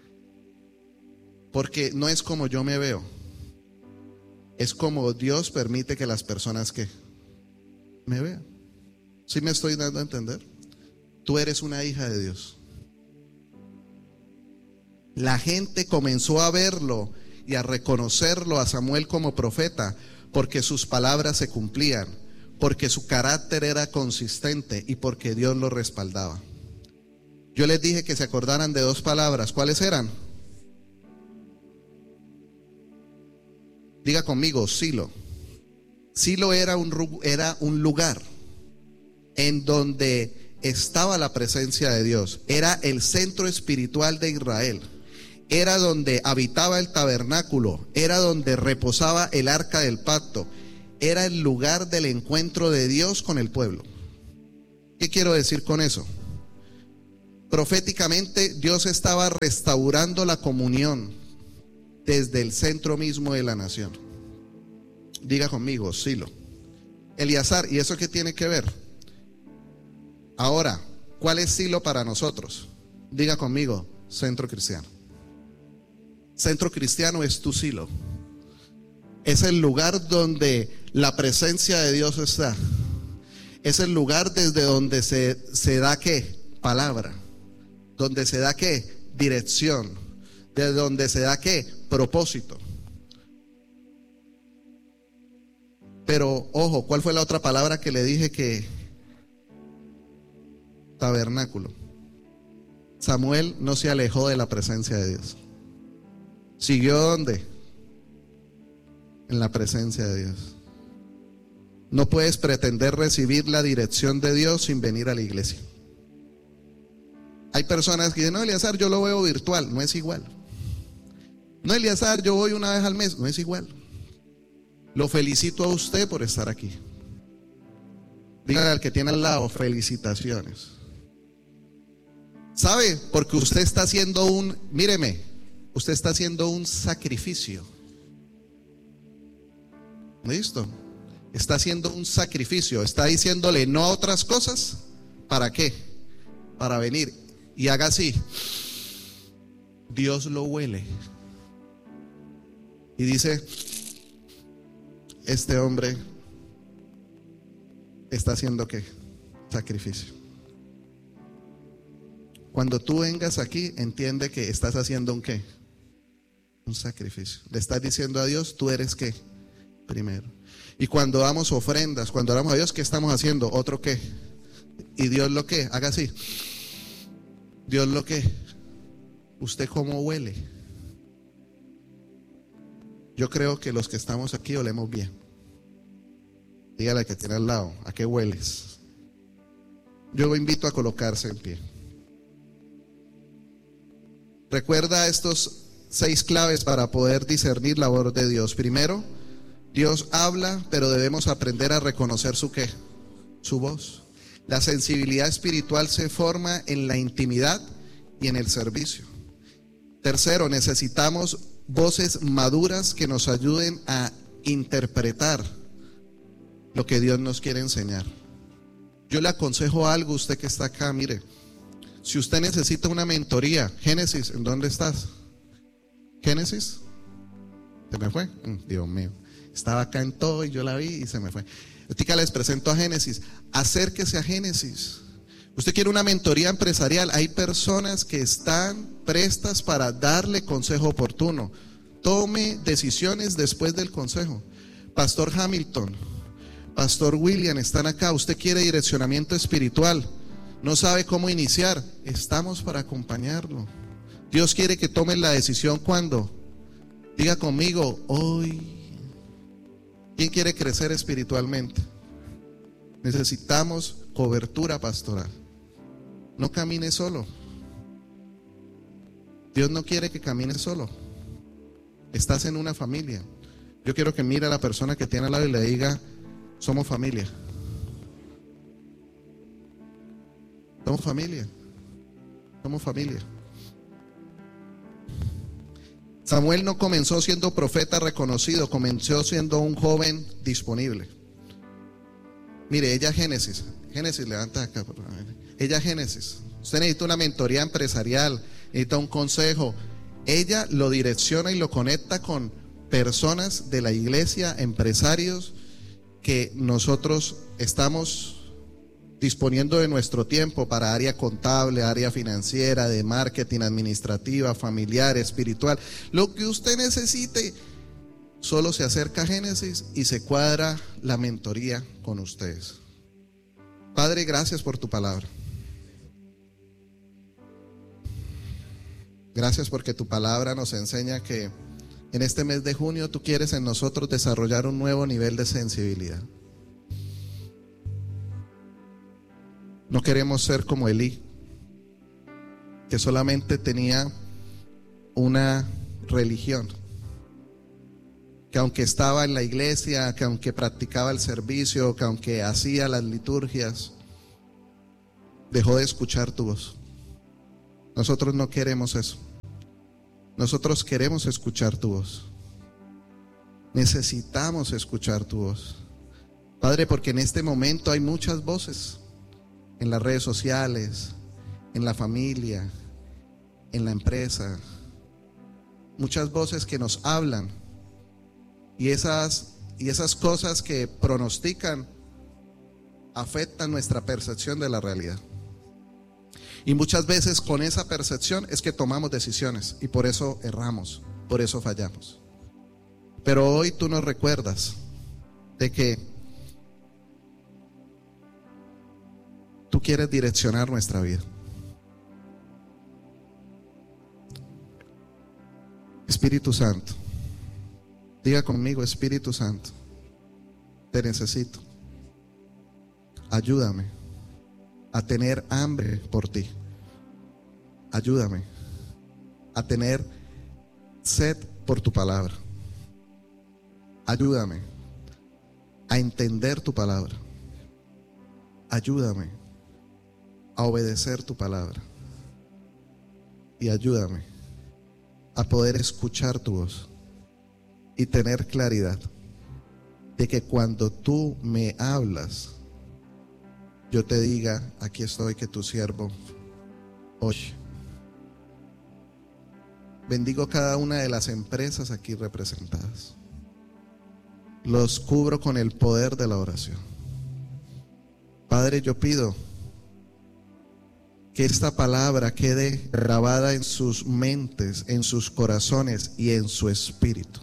Porque no es como yo me veo, es como Dios permite que las personas que me vean. ¿Sí me estoy dando a entender? Tú eres una hija de Dios. La gente comenzó a verlo y a reconocerlo a Samuel como profeta porque sus palabras se cumplían, porque su carácter era consistente y porque Dios lo respaldaba. Yo les dije que se acordaran de dos palabras. ¿Cuáles eran? Diga conmigo, Silo. Silo era un, era un lugar en donde estaba la presencia de Dios. Era el centro espiritual de Israel. Era donde habitaba el tabernáculo. Era donde reposaba el arca del pacto. era el lugar del encuentro de Dios con el pueblo. ¿Qué quiero decir con eso? Proféticamente, Dios estaba restaurando la comunión desde el centro mismo de la nación. Diga conmigo, Silo. Eleazar, ¿y eso qué tiene que ver? Ahora, ¿cuál es Silo para nosotros? Diga conmigo, centro cristiano. Centro cristiano es tu Silo. Es el lugar donde la presencia de Dios está. Es el lugar desde donde se, se da ¿qué? Palabra. Donde se da ¿qué? Dirección. Desde donde se da ¿qué? Propósito. Pero ojo, ¿cuál fue la otra palabra que le dije que? Tabernáculo. Samuel no se alejó de la presencia de Dios. ¿Siguió dónde? En la presencia de Dios. No puedes pretender recibir la dirección de Dios sin venir a la iglesia. Hay personas que dicen, no, Eleazar, yo lo veo virtual. No es igual. No, Eleazar, yo voy una vez al mes. No es igual. Lo felicito a usted por estar aquí. Dígale al que tiene al lado, felicitaciones. ¿Sabe? Porque usted está haciendo un, míreme, usted está haciendo un sacrificio. ¿Listo? Está haciendo un sacrificio. Está diciéndole no a otras cosas. ¿Para qué? Para venir. Y haga así. Dios lo huele. Y dice, este hombre está haciendo ¿qué? Sacrificio. Cuando tú vengas aquí, entiende que estás haciendo un ¿qué? Un sacrificio. Le estás diciendo a Dios, tú eres ¿qué? Primero. Y cuando damos ofrendas, cuando oramos a Dios, ¿qué estamos haciendo? Otro ¿qué? Y Dios lo ¿qué? Haga así. Dios lo ¿qué? ¿Usted cómo huele? Yo creo que los que estamos aquí olemos bien. Dígale al que tiene al lado, ¿a qué hueles? Yo lo invito a colocarse en pie. Recuerda estos seis claves para poder discernir la voz de Dios. Primero, Dios habla, pero debemos aprender a reconocer su qué, su voz. La sensibilidad espiritual se forma en la intimidad y en el servicio. Tercero, necesitamos voces maduras que nos ayuden a interpretar lo que Dios nos quiere enseñar. Yo le aconsejo algo a usted que está acá, mire, si usted necesita una mentoría, Génesis, ¿en dónde estás? Génesis, ¿se me fue? Dios mío, estaba acá en todo y yo la vi y se me fue. Ahorita les presento a Génesis. Acérquese a Génesis. Usted quiere una mentoría empresarial, hay personas que están prestas para darle consejo oportuno. Tome decisiones después del consejo. Pastor Hamilton, Pastor William, están acá. Usted quiere direccionamiento espiritual, no sabe cómo iniciar, estamos para acompañarlo. Dios quiere que tome la decisión cuando. Diga conmigo, hoy. ¿Quién quiere crecer espiritualmente? Necesitamos cobertura pastoral. No camine solo. Dios no quiere que camine solo. Estás en una familia. Yo quiero que mire a la persona que tiene al lado y le diga, somos familia. Somos familia. Somos familia. Samuel no comenzó siendo profeta reconocido, comenzó siendo un joven disponible. Mire, ella Génesis, Génesis, levanta acá. Ella Génesis, usted necesita una mentoría empresarial, necesita un consejo. Ella lo direcciona y lo conecta con personas de la iglesia, empresarios, que nosotros estamos disponiendo de nuestro tiempo para área contable, área financiera, de marketing, administrativa, familiar, espiritual. Lo que usted necesite, solo se acerca a Génesis y se cuadra la mentoría con ustedes. Padre, gracias por tu palabra. Gracias porque tu palabra nos enseña que en este mes de junio tú quieres en nosotros desarrollar un nuevo nivel de sensibilidad. No queremos ser como Elí, que solamente tenía una religión. que aunque estaba en la iglesia, que aunque practicaba el servicio, que aunque hacía las liturgias, dejó de escuchar tu voz. Nosotros no queremos eso. Nosotros queremos escuchar tu voz. Necesitamos escuchar tu voz, Padre, porque en este momento hay muchas voces en las redes sociales, en la familia, en la empresa, muchas voces que nos hablan, y esas, y esas cosas que pronostican afectan nuestra percepción de la realidad. Y muchas veces con esa percepción es que tomamos decisiones, y por eso erramos, por eso fallamos. Pero hoy tú nos recuerdas de que tú quieres direccionar nuestra vida. Espíritu Santo, diga conmigo: Espíritu Santo, te necesito. Ayúdame a tener hambre por ti. Ayúdame a tener sed por tu palabra. Ayúdame a entender tu palabra. Ayúdame a obedecer tu palabra. Y ayúdame a poder escuchar tu voz y tener claridad de que cuando tú me hablas, yo te diga: aquí estoy, que tu siervo oye. Bendigo cada una de las empresas aquí representadas. Los cubro con el poder de la oración. Padre, yo pido que esta palabra quede grabada en sus mentes, en sus corazones y en su espíritu,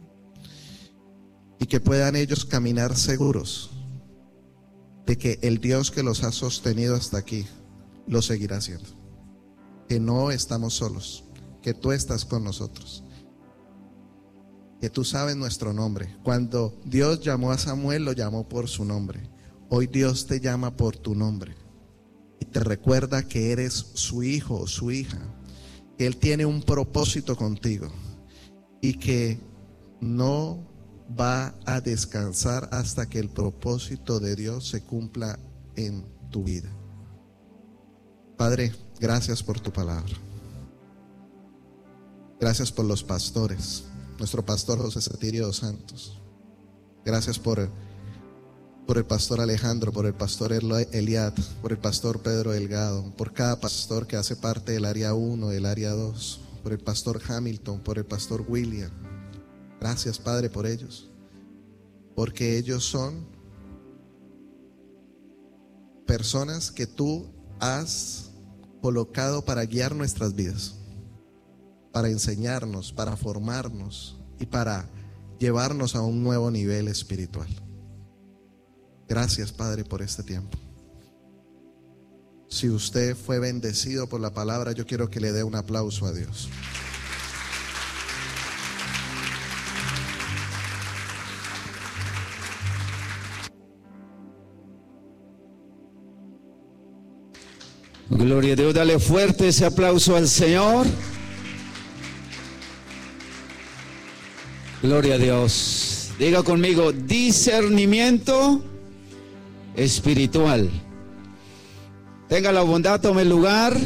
y que puedan ellos caminar seguros de que el Dios que los ha sostenido hasta aquí lo seguirá haciendo, que no estamos solos, que tú estás con nosotros, que tú sabes nuestro nombre. Cuando Dios llamó a Samuel, lo llamó por su nombre. Hoy Dios te llama por tu nombre y te recuerda que eres su hijo o su hija, que Él tiene un propósito contigo y que no va a descansar hasta que el propósito de Dios se cumpla en tu vida. Padre, gracias por tu palabra. Gracias por los pastores, nuestro pastor José Satirio dos Santos. Gracias por, por el pastor Alejandro, por el pastor Eliad, por el pastor Pedro Delgado, por cada pastor que hace parte del área uno, del área dos, por el pastor Hamilton, por el pastor William. Gracias, Padre, por ellos, porque ellos son personas que tú has colocado para guiar nuestras vidas, para enseñarnos, para formarnos y para llevarnos a un nuevo nivel espiritual. Gracias, Padre, por este tiempo. Si usted fue bendecido por la palabra, yo quiero que le dé un aplauso a Dios. Gloria a Dios, dale fuerte ese aplauso al Señor. Gloria a Dios. Diga conmigo: discernimiento espiritual. Tenga la bondad, tome el lugar.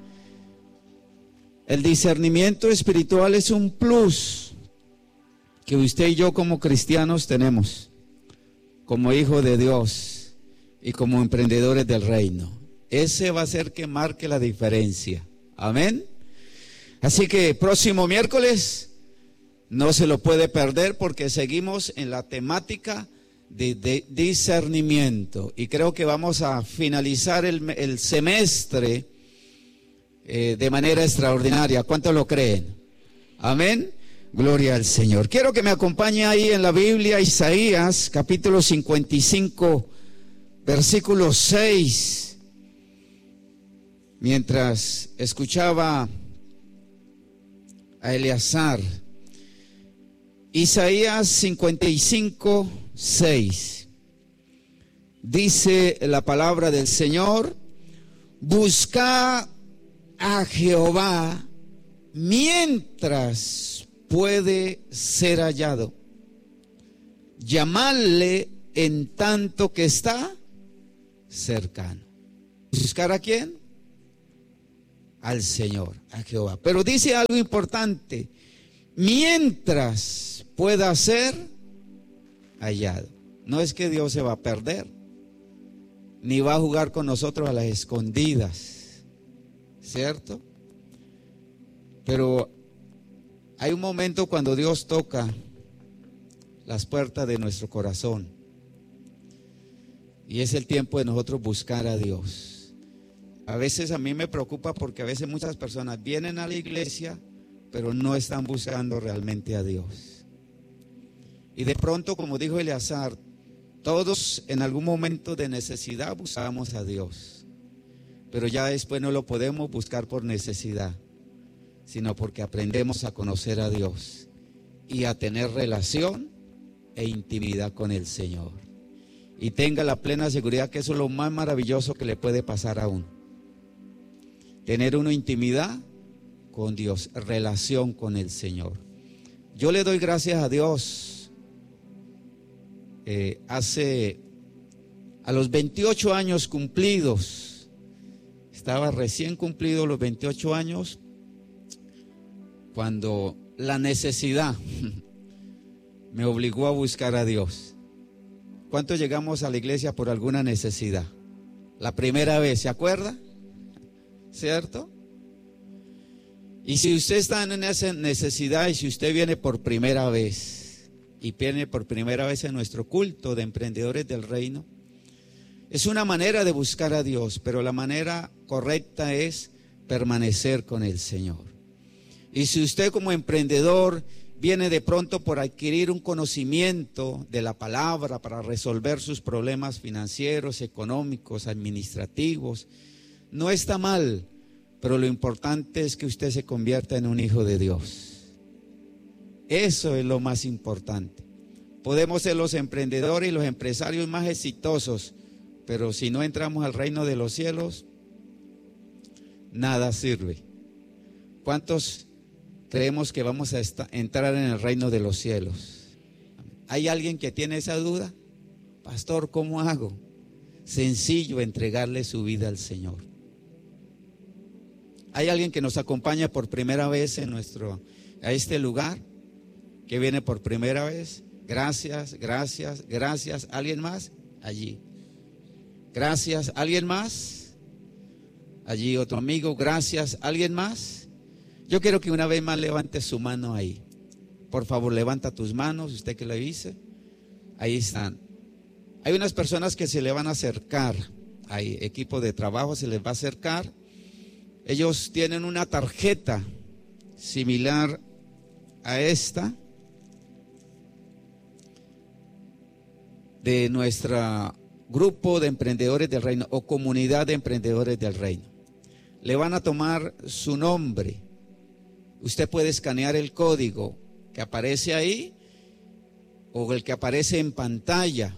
El discernimiento espiritual es un plus que usted y yo como cristianos tenemos, como hijos de Dios y como emprendedores del reino. Ese va a ser que marque la diferencia. Amén. Así que próximo miércoles no se lo puede perder, porque seguimos en la temática de, de discernimiento. Y creo que vamos a finalizar el, el semestre eh, de manera extraordinaria. ¿Cuántos lo creen? Amén. Gloria al Señor. Quiero que me acompañe ahí en la Biblia, Isaías capítulo cincuenta y cinco, versículo seis. Mientras escuchaba a Eleazar, Isaías cincuenta y cinco, seis, dice la palabra del Señor: busca a Jehová mientras puede ser hallado, llamarle en tanto que está cercano. ¿Buscar a quién? Al Señor, a Jehová. Pero dice algo importante: mientras pueda ser hallado. No es que Dios se va a perder, ni va a jugar con nosotros a las escondidas, ¿cierto? Pero hay un momento cuando Dios toca las puertas de nuestro corazón, y es el tiempo de nosotros buscar a Dios. A veces a mí me preocupa porque a veces muchas personas vienen a la iglesia, pero no están buscando realmente a Dios. Y de pronto, como dijo Eleazar, todos en algún momento de necesidad buscamos a Dios, pero ya después no lo podemos buscar por necesidad, sino porque aprendemos a conocer a Dios y a tener relación e intimidad con el Señor. Y tenga la plena seguridad que eso es lo más maravilloso que le puede pasar a uno. Tener una intimidad con Dios, relación con el Señor. Yo le doy gracias a Dios. Eh, hace, a los veintiocho años cumplidos, estaba recién cumplido los veintiocho años, cuando la necesidad me obligó a buscar a Dios. ¿Cuántos llegamos a la iglesia por alguna necesidad? La primera vez, ¿se acuerda? ¿Cierto? Y si usted está en esa necesidad y si usted viene por primera vez y viene por primera vez en nuestro culto de emprendedores del reino, es una manera de buscar a Dios, pero la manera correcta es permanecer con el Señor. Y si usted como emprendedor viene de pronto por adquirir un conocimiento de la palabra para resolver sus problemas financieros, económicos, administrativos, no está mal, pero lo importante es que usted se convierta en un hijo de Dios. Eso es lo más importante. Podemos ser los emprendedores y los empresarios más exitosos, pero si no entramos al reino de los cielos, nada sirve. ¿Cuántos creemos que vamos a esta, entrar en el reino de los cielos? ¿Hay alguien que tiene esa duda? Pastor, ¿cómo hago? Sencillo, entregarle su vida al Señor. ¿Hay alguien que nos acompaña por primera vez en nuestro, a este lugar? Que viene por primera vez. Gracias, gracias, gracias. ¿Alguien más? Allí. Gracias. ¿Alguien más? Allí otro amigo. Gracias. ¿Alguien más? Yo quiero que una vez más levante su mano ahí. Por favor, levanta tus manos, usted que lo dice. Ahí están. Hay unas personas que se le van a acercar. Hay equipo de trabajo, se les va a acercar. Ellos tienen una tarjeta similar a esta de nuestro grupo de emprendedores del reino o comunidad de emprendedores del reino. Le van a tomar su nombre. Usted puede escanear el código que aparece ahí o el que aparece en pantalla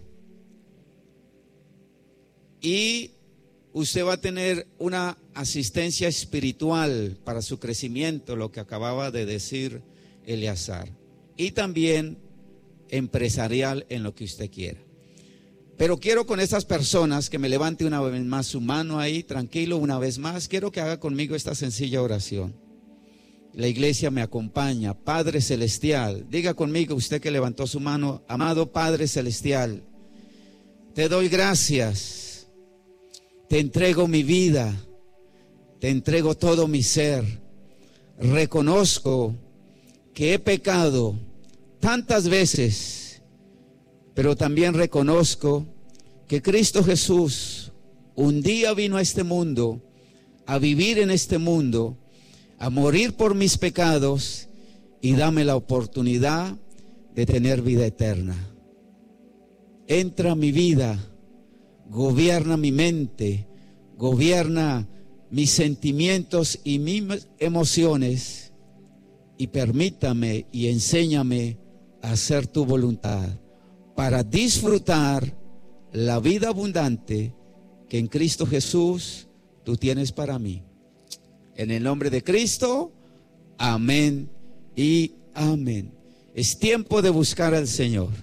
y usted va a tener una asistencia espiritual para su crecimiento, lo que acababa de decir Eleazar, y también empresarial en lo que usted quiera. Pero quiero con estas personas que me levante una vez más su mano ahí, tranquilo, una vez más, quiero que haga conmigo esta sencilla oración. La iglesia me acompaña. Padre Celestial, diga conmigo usted que levantó su mano: amado Padre Celestial, te doy gracias, te entrego mi vida, te entrego todo mi ser. Reconozco que he pecado tantas veces, pero también reconozco que Cristo Jesús un día vino a este mundo, a vivir en este mundo, a morir por mis pecados y dame la oportunidad de tener vida eterna. Entra a mi vida, gobierna mi mente, gobierna mis sentimientos y mis emociones y permítame y enséñame a hacer tu voluntad para disfrutar la vida abundante que en Cristo Jesús tú tienes para mí. En el nombre de Cristo, amén y amén. Es tiempo de buscar al Señor.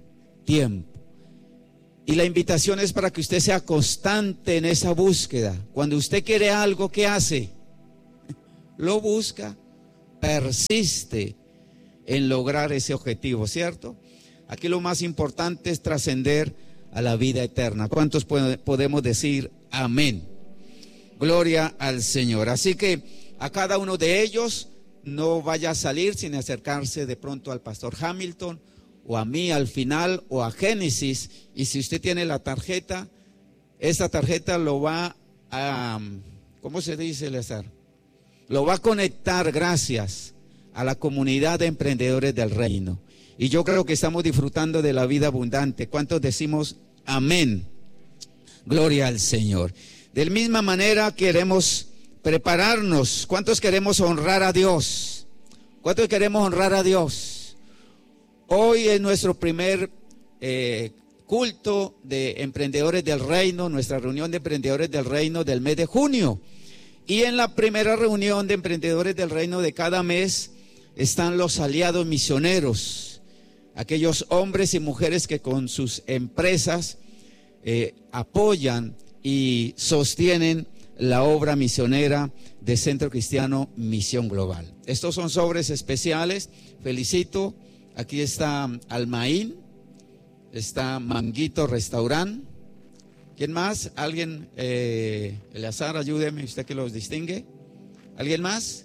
tiempo. Y la invitación es para que usted sea constante en esa búsqueda. Cuando usted quiere algo, ¿qué hace? Lo busca, persiste en lograr ese objetivo, ¿cierto? Aquí lo más importante es trascender a la vida eterna. ¿Cuántos podemos decir amén? Gloria al Señor. Así que a cada uno de ellos no vaya a salir sin acercarse de pronto al pastor Hamilton o a mí al final o a Génesis. Y si usted tiene la tarjeta, esta tarjeta lo va a, ¿cómo se dice, Eleazar? Lo va a conectar gracias a la comunidad de emprendedores del reino. Y yo creo que estamos disfrutando de la vida abundante. ¿Cuántos decimos amén? Gloria al Señor. De la misma manera queremos prepararnos. ¿Cuántos queremos honrar a Dios? ¿Cuántos queremos honrar a Dios? Hoy es nuestro primer eh, culto de emprendedores del reino, nuestra reunión de emprendedores del reino del mes de junio. Y en la primera reunión de emprendedores del reino de cada mes están los aliados misioneros, aquellos hombres y mujeres que con sus empresas eh, apoyan y sostienen la obra misionera de Centro Cristiano Misión Global. Estos son sobres especiales. Felicito. Aquí está Almaín, está Manguito Restaurant. ¿Quién más? ¿Alguien? Eh, Eleazar, ayúdeme, usted que los distingue. ¿Alguien más?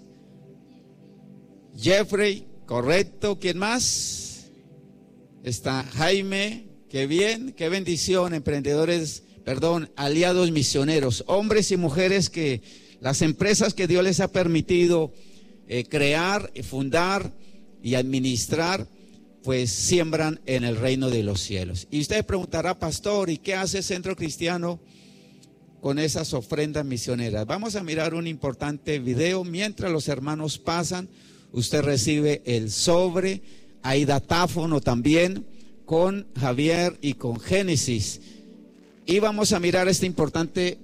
Jeffrey, correcto. ¿Quién más? Está Jaime. Qué bien, qué bendición, emprendedores, perdón, aliados misioneros, hombres y mujeres que las empresas que Dios les ha permitido eh, crear, fundar y administrar, pues siembran en el reino de los cielos. Y usted preguntará, pastor, ¿y qué hace Centro Cristiano con esas ofrendas misioneras? Vamos a mirar un importante video. Mientras los hermanos pasan, usted recibe el sobre, hay datáfono también con Javier y con Génesis. Y vamos a mirar este importante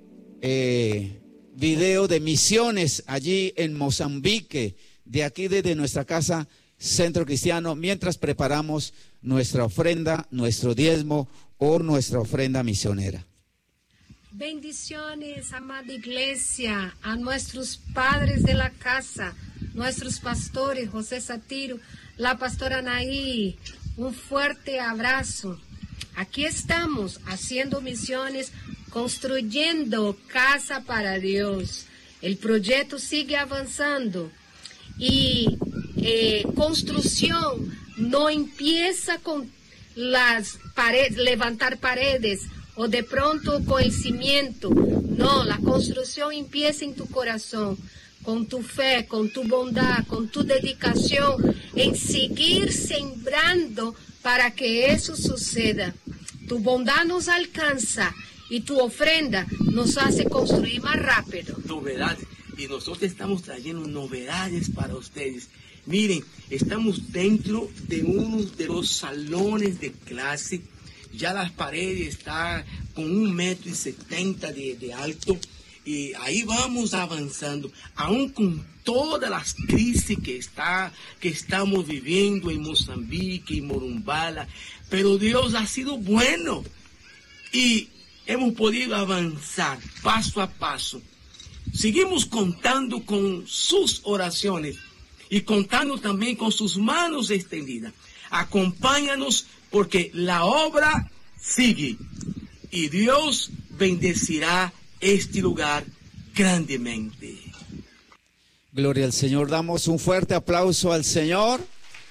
eh, video de misiones allí en Mozambique, de aquí desde nuestra casa Centro Cristiano, mientras preparamos nuestra ofrenda, nuestro diezmo o nuestra ofrenda misionera. Bendiciones, amada iglesia, a nuestros padres de la casa, nuestros pastores, José Satiro, la pastora Anaí, un fuerte abrazo. Aquí estamos haciendo misiones, construyendo casa para Dios. El proyecto sigue avanzando y eh, construcción no empieza con las paredes, levantar paredes o de pronto con el cimiento. No, la construcción empieza en tu corazón, con tu fe, con tu bondad, con tu dedicación, en seguir sembrando para que eso suceda. Tu bondad nos alcanza y tu ofrenda nos hace construir más rápido. Novedades, y nosotros estamos trayendo novedades para ustedes. Miren, estamos dentro de uno de los salones de clase. Ya las paredes están con un metro y setenta de, de alto. Y ahí vamos avanzando, aún con todas las crisis que, está, que estamos viviendo en Mozambique, en Morumbala. Pero Dios ha sido bueno y hemos podido avanzar paso a paso. Seguimos contando con sus oraciones y contando también con sus manos extendidas. Acompáñanos porque la obra sigue y Dios bendecirá este lugar grandemente. Gloria al Señor. Damos un fuerte aplauso al Señor.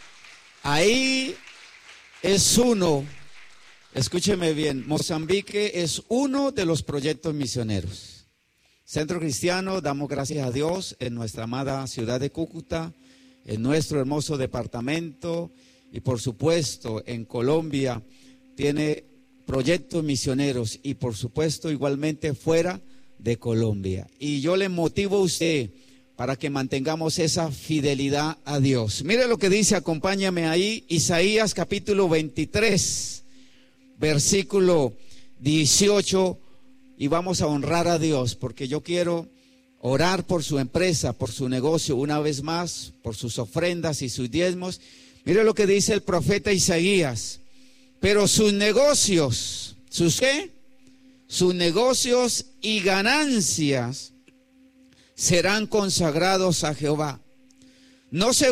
Ahí es uno, escúcheme bien, Mozambique es uno de los proyectos misioneros. Centro Cristiano, damos gracias a Dios en nuestra amada ciudad de Cúcuta, en nuestro hermoso departamento y por supuesto en Colombia tiene proyectos misioneros y por supuesto igualmente fuera de Colombia. Y yo le motivo a usted para que mantengamos esa fidelidad a Dios. Mire lo que dice, acompáñame ahí, Isaías capítulo veintitrés, versículo dieciocho, y vamos a honrar a Dios, porque yo quiero orar por su empresa, por su negocio, una vez más, por sus ofrendas y sus diezmos. Mire lo que dice el profeta Isaías, pero sus negocios, ¿sus qué? Sus negocios y ganancias serán consagrados a Jehová. No se